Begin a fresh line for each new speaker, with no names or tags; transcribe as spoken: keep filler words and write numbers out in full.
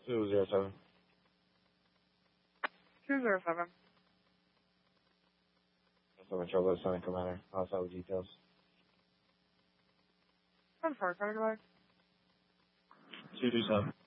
Two zero seven.
Two zero seven.
Seven Trouble Lieutenant Commander. Outside with details.
I'm sorry, can I go back?
Two two seven.